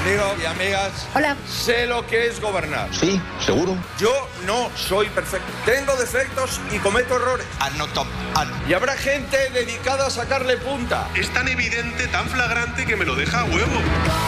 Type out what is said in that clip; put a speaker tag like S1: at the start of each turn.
S1: Amigos y amigas,
S2: hola.
S1: Sé lo que es gobernar.
S3: Sí, seguro.
S1: Yo no soy perfecto. Tengo defectos y cometo errores. Y habrá gente dedicada a sacarle punta.
S4: Es tan evidente, tan flagrante que me lo deja a huevo.